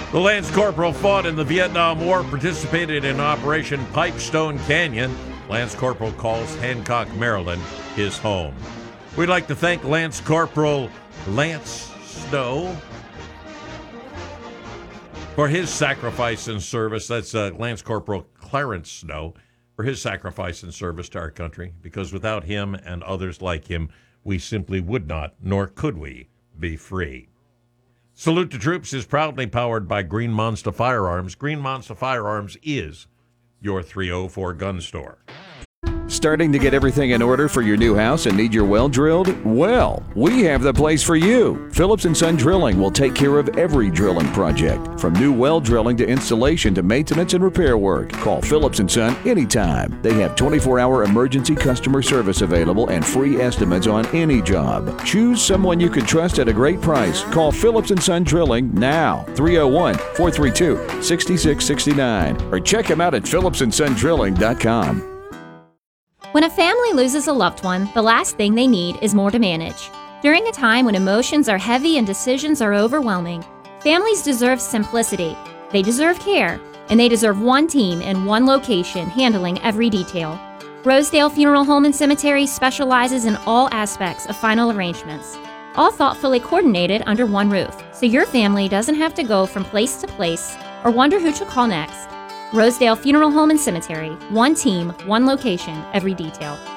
The Lance Corporal fought in the Vietnam War, participated in Operation Pipestone Canyon. Lance Corporal calls Hancock, Maryland, his home. We'd like to thank Lance Corporal Lance Snow for his sacrifice and service. That's Lance Corporal Clarence Snow for his sacrifice and service to our country, because without him and others like him, we simply would not, nor could we, be free. Salute to Troops is proudly powered by Green Monster Firearms. Green Monster Firearms is your 304 gun store. Starting to get everything in order for your new house and need your well drilled? Well, we have the place for you. Phillips & Son Drilling will take care of every drilling project, from new well drilling to installation to maintenance and repair work. Call Phillips & Son anytime. They have 24-hour emergency customer service available and free estimates on any job. Choose someone you can trust at a great price. Call Phillips & Son Drilling now, 301-432-6669, or check them out at phillipsandsondrilling.com. When a family loses a loved one, the last thing they need is more to manage. During a time when emotions are heavy and decisions are overwhelming, families deserve simplicity, they deserve care, and they deserve one team in one location handling every detail. Rosedale Funeral Home and Cemetery specializes in all aspects of final arrangements, all thoughtfully coordinated under one roof, so your family doesn't have to go from place to place or wonder who to call next. Rosedale Funeral Home and Cemetery. One team, one location, every detail.